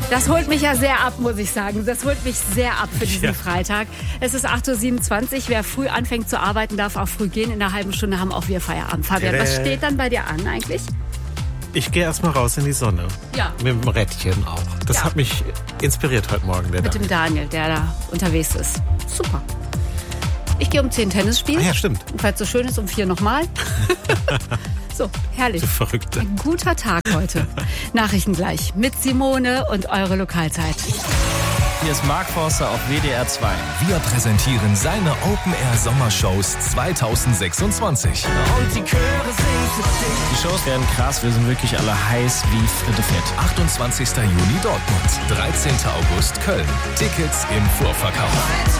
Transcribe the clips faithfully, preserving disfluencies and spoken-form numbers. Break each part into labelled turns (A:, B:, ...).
A: Das holt mich ja sehr ab, muss ich sagen. Das holt mich sehr ab für diesen ja. Freitag. Es ist acht Uhr siebenundzwanzig. Wer früh anfängt zu arbeiten, darf auch früh gehen. In einer halben Stunde haben auch wir Feierabend. Fabian, was steht dann bei dir an eigentlich?
B: Ich gehe erstmal raus in die Sonne.
A: Ja.
B: Mit dem Rädchen auch. Das ja. hat mich inspiriert heute Morgen. Der
A: Mit
B: Daniel.
A: dem Daniel, der da unterwegs ist. Super. Ich gehe um zehn Tennis spielen.
B: Ah, ja, stimmt.
A: Und falls es so schön ist, um vier nochmal. So, herrlich.
B: Du Verrückte.
A: Ein guter Tag heute. Nachrichten gleich mit Simone und eure Lokalzeit.
C: Hier ist Mark Forster auf W D R zwei.
D: Wir präsentieren seine Open-Air-Sommershows zweitausendsechsundzwanzig.
C: Und die Chöre singen für dich. Die Shows werden krass, wir sind wirklich alle heiß wie Fritte Fett.
D: achtundzwanzigster Juni Dortmund, dreizehnter August Köln. Tickets im Vorverkauf.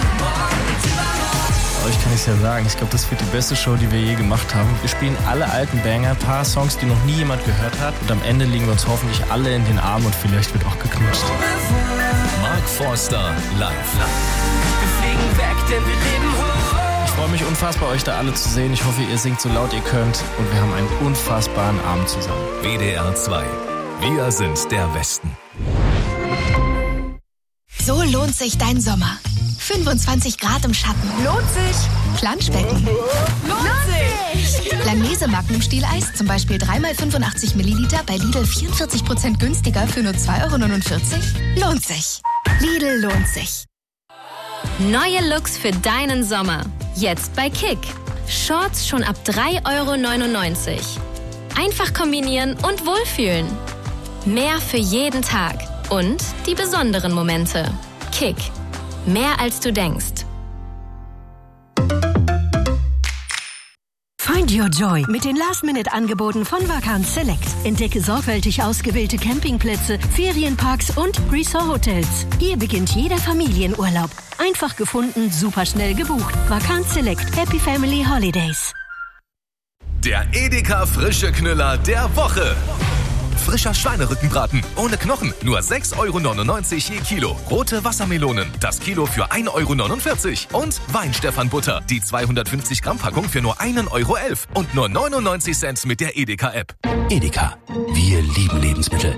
C: Euch kann ich ja sagen, ich glaube, das wird die beste Show, die wir je gemacht haben. Wir spielen alle alten Banger, ein paar Songs, die noch nie jemand gehört hat. Und am Ende liegen wir uns hoffentlich alle in den Armen und vielleicht wird auch geknutscht.
D: Mark Forster live.
C: Wir fliegen weg, denn wir leben hoch. Ich freue mich unfassbar, euch da alle zu sehen. Ich hoffe, ihr singt so laut ihr könnt. Und wir haben einen unfassbaren Abend zusammen.
D: W D R zwei. Wir sind der Westen.
E: So lohnt sich dein Sommer. fünfundzwanzig Grad im Schatten. Lohnt sich. Planschbecken. Lohnt sich. Langnese Magnum Stieleis, zum Beispiel drei mal fünfundachtzig Milliliter bei Lidl vierundvierzig Prozent günstiger für nur zwei Euro neunundvierzig. Lohnt sich. Lidl lohnt sich.
F: Neue Looks für deinen Sommer. Jetzt bei Kick. Shorts schon ab drei Euro neunundneunzig. Einfach kombinieren und wohlfühlen. Mehr für jeden Tag. Und die besonderen Momente. Kick. Mehr als du denkst.
G: Find your joy mit den Last-Minute-Angeboten von Vacanz Select. Entdecke sorgfältig ausgewählte Campingplätze, Ferienparks und Resort-Hotels. Hier beginnt jeder Familienurlaub. Einfach gefunden, superschnell gebucht. Vacanz Select. Happy Family Holidays.
D: Der Edeka Frische Knüller der Woche. Frischer Schweinerückenbraten ohne Knochen, nur sechs Euro neunundneunzig je Kilo. Rote Wassermelonen, das Kilo für ein Euro neunundvierzig. Und Weinstefan-Butter, die zweihundertfünfzig Gramm Packung für nur ein Euro elf. Und nur neunundneunzig Cent mit der Edeka-App.
H: Edeka, wir lieben Lebensmittel.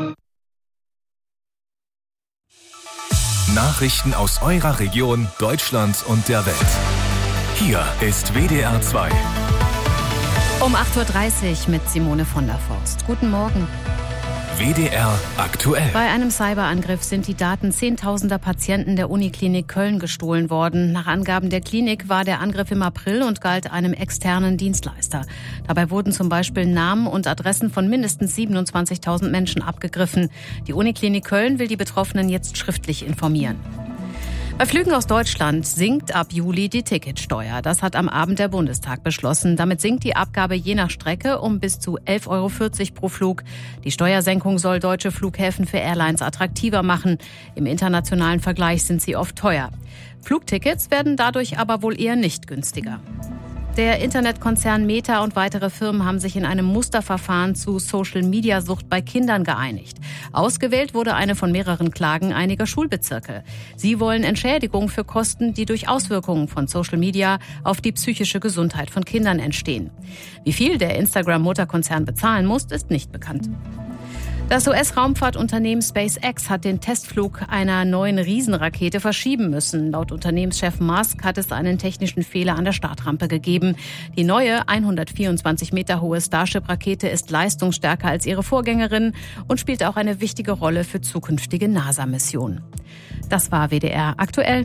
D: Nachrichten aus eurer Region, Deutschland und der Welt. Hier ist W D R zwei.
A: Um acht Uhr dreißig mit Simone von der Forst. Guten Morgen.
D: W D R aktuell.
A: Bei einem Cyberangriff sind die Daten zehntausender Patienten der Uniklinik Köln gestohlen worden. Nach Angaben der Klinik war der Angriff im April und galt einem externen Dienstleister. Dabei wurden zum Beispiel Namen und Adressen von mindestens siebenundzwanzigtausend Menschen abgegriffen. Die Uniklinik Köln will die Betroffenen jetzt schriftlich informieren. Bei Flügen aus Deutschland sinkt ab Juli die Ticketsteuer. Das hat am Abend der Bundestag beschlossen. Damit sinkt die Abgabe je nach Strecke um bis zu elf Euro vierzig pro Flug. Die Steuersenkung soll deutsche Flughäfen für Airlines attraktiver machen. Im internationalen Vergleich sind sie oft teuer. Flugtickets werden dadurch aber wohl eher nicht günstiger. Der Internetkonzern Meta und weitere Firmen haben sich in einem Musterverfahren zu Social-Media-Sucht bei Kindern geeinigt. Ausgewählt wurde eine von mehreren Klagen einiger Schulbezirke. Sie wollen Entschädigung für Kosten, die durch Auswirkungen von Social Media auf die psychische Gesundheit von Kindern entstehen. Wie viel der Instagram-Mutterkonzern bezahlen muss, ist nicht bekannt. Das U S-Raumfahrtunternehmen SpaceX hat den Testflug einer neuen Riesenrakete verschieben müssen. Laut Unternehmenschef Musk hat es einen technischen Fehler an der Startrampe gegeben. Die neue hundertvierundzwanzig Meter hohe Starship-Rakete ist leistungsstärker als ihre Vorgängerin und spielt auch eine wichtige Rolle für zukünftige NASA-Missionen. Das war W D R aktuell.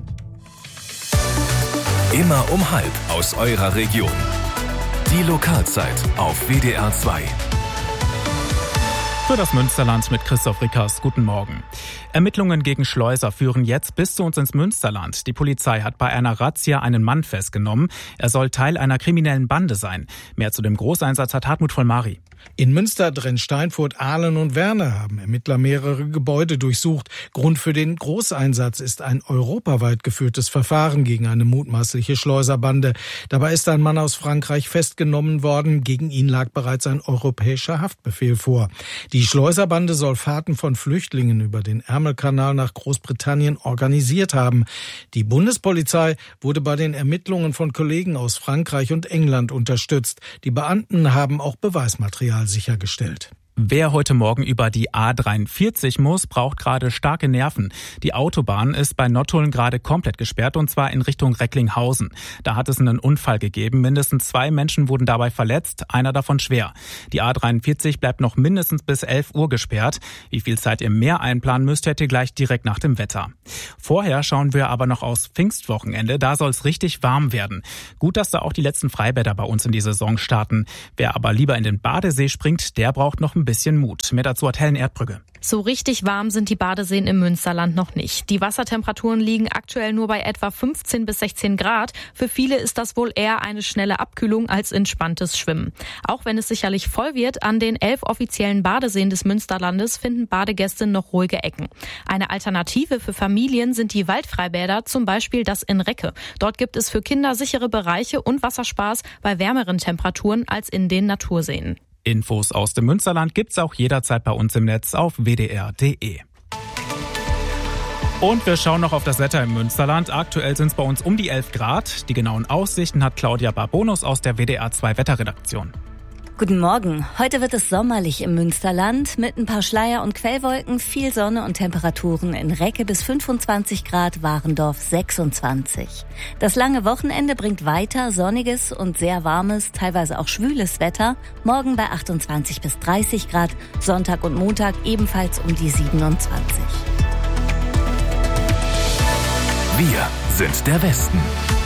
D: Immer um halb aus eurer Region. Die Lokalzeit auf W D R zwei.
I: Für das Münsterland mit Christoph Rickers. Guten Morgen. Ermittlungen gegen Schleuser führen jetzt bis zu uns ins Münsterland. Die Polizei hat bei einer Razzia einen Mann festgenommen. Er soll Teil einer kriminellen Bande sein. Mehr zu dem Großeinsatz hat Hartmut Vollmari.
J: In Münster, Drenn-Steinfurt, Ahlen und Werne haben Ermittler mehrere Gebäude durchsucht. Grund für den Großeinsatz ist ein europaweit geführtes Verfahren gegen eine mutmaßliche Schleuserbande. Dabei ist ein Mann aus Frankreich festgenommen worden. Gegen ihn lag bereits ein europäischer Haftbefehl vor. Die Schleuserbande soll Fahrten von Flüchtlingen über den Ärmelkanal nach Großbritannien organisiert haben. Die Bundespolizei wurde bei den Ermittlungen von Kollegen aus Frankreich und England unterstützt. Die Beamten haben auch Beweismaterial sichergestellt.
I: Wer heute Morgen über die A dreiundvierzig muss, braucht gerade starke Nerven. Die Autobahn ist bei Nottuln gerade komplett gesperrt und zwar in Richtung Recklinghausen. Da hat es einen Unfall gegeben. Mindestens zwei Menschen wurden dabei verletzt, einer davon schwer. Die A dreiundvierzig bleibt noch mindestens bis elf Uhr gesperrt. Wie viel Zeit ihr mehr einplanen müsst, hört ihr gleich direkt nach dem Wetter. Vorher schauen wir aber noch aufs Pfingstwochenende. Da soll es richtig warm werden. Gut, dass da auch die letzten Freibäder bei uns in die Saison starten. Wer aber lieber in den Badesee springt, der braucht noch ein bisschen Mut. Mehr dazu hat Helen Erdbrügge.
K: So richtig warm sind die Badeseen im Münsterland noch nicht. Die Wassertemperaturen liegen aktuell nur bei etwa fünfzehn bis sechzehn Grad. Für viele ist das wohl eher eine schnelle Abkühlung als entspanntes Schwimmen. Auch wenn es sicherlich voll wird, an den elf offiziellen Badeseen des Münsterlandes finden Badegäste noch ruhige Ecken. Eine Alternative für Familien sind die Waldfreibäder, zum Beispiel das in Recke. Dort gibt es für Kinder sichere Bereiche und Wasserspaß bei wärmeren Temperaturen als in den Naturseen.
I: Infos aus dem Münsterland gibt's auch jederzeit bei uns im Netz auf w d r punkt d e. Und wir schauen noch auf das Wetter im Münsterland. Aktuell sind es bei uns um die elf Grad. Die genauen Aussichten hat Claudia Barbonus aus der W D R zwei Wetterredaktion.
L: Guten Morgen. Heute wird es sommerlich im Münsterland mit ein paar Schleier- und Quellwolken, viel Sonne und Temperaturen in Recke bis fünfundzwanzig Grad, Warendorf sechsundzwanzig. Das lange Wochenende bringt weiter sonniges und sehr warmes, teilweise auch schwüles Wetter. Morgen bei achtundzwanzig bis dreißig Grad, Sonntag und Montag ebenfalls um die siebenundzwanzig.
D: Wir sind der Westen.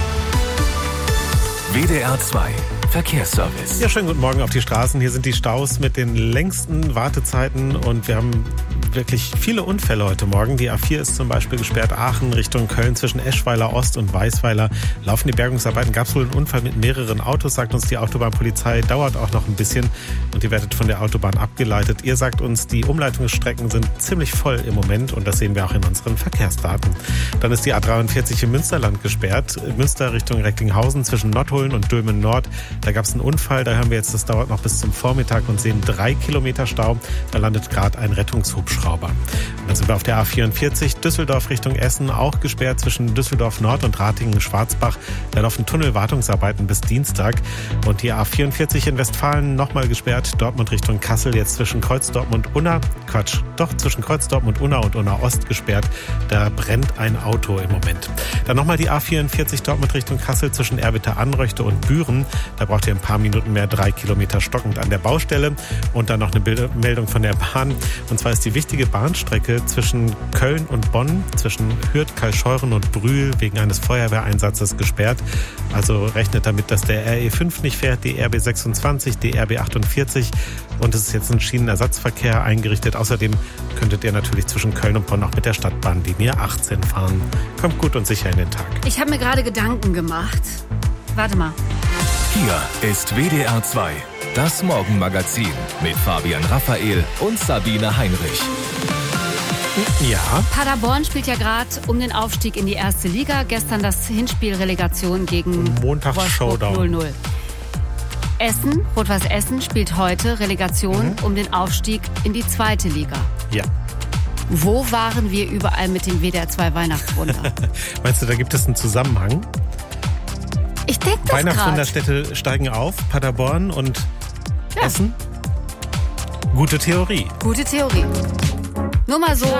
D: W D R zwei Verkehrsservice.
B: Ja, schönen guten Morgen auf die Straßen. Hier sind die Staus mit den längsten Wartezeiten und wir haben wirklich viele Unfälle heute Morgen. Die A vier ist zum Beispiel gesperrt, Aachen Richtung Köln zwischen Eschweiler Ost und Weißweiler. Laufen die Bergungsarbeiten, gab es wohl einen Unfall mit mehreren Autos, sagt uns die Autobahnpolizei. Dauert auch noch ein bisschen und ihr werdet von der Autobahn abgeleitet. Ihr sagt uns, die Umleitungsstrecken sind ziemlich voll im Moment und das sehen wir auch in unseren Verkehrsdaten. Dann ist die A dreiundvierzig im Münsterland gesperrt. Münster Richtung Recklinghausen zwischen Nottuln und Dülmen Nord. Da gab es einen Unfall, da hören wir jetzt, das dauert noch bis zum Vormittag und sehen drei Kilometer Stau. Da landet gerade ein Rettungshubschrauber. Und dann sind wir auf der A vierundvierzig, Düsseldorf Richtung Essen, auch gesperrt zwischen Düsseldorf Nord und Ratingen-Schwarzbach. Da laufen Tunnelwartungsarbeiten bis Dienstag. Und die A vierundvierzig in Westfalen nochmal gesperrt, Dortmund Richtung Kassel, jetzt zwischen Kreuzdortmund und Unna. Quatsch, doch zwischen Kreuzdortmund und Unna und Unna Ost gesperrt. Da brennt ein Auto im Moment. Dann nochmal die A vierundvierzig Dortmund Richtung Kassel zwischen Erwitte-Anröchte und Büren. Da braucht ihr ein paar Minuten mehr, drei Kilometer stockend an der Baustelle. Und dann noch eine Meldung von der Bahn. Und zwar ist die wichtige Bahnstrecke zwischen Köln und Bonn, zwischen Hürth, Kalscheuren und Brühl wegen eines Feuerwehreinsatzes gesperrt. Also rechnet damit, dass der R E fünf nicht fährt, die R B sechsundzwanzig, die R B achtundvierzig. Und es ist jetzt ein Schienenersatzverkehr eingerichtet. Außerdem könntet ihr natürlich zwischen Köln und Bonn auch mit der Stadtbahnlinie achtzehn fahren. Kommt gut und sicher in den Tag.
M: Ich habe mir gerade Gedanken gemacht. Warte mal.
D: Hier ist W D R zwei, das Morgenmagazin mit Fabian Raphael und Sabine Heinrich.
B: Ja.
M: Paderborn spielt ja gerade um den Aufstieg in die erste Liga. Gestern das Hinspiel Relegation gegen
B: Montags-Showdown.
M: null null. Essen, Rot-Weiß Essen spielt heute Relegation mhm. um den Aufstieg in die zweite Liga.
B: Ja.
M: Wo waren wir überall mit dem W D R zwei Weihnachtswunder?
B: Meinst du, da gibt es einen Zusammenhang?
M: Ich denke das gerade.
B: Weihnachtswunderstädte steigen auf, Paderborn und ja. Essen? Gute Theorie.
M: Gute Theorie. Nur mal so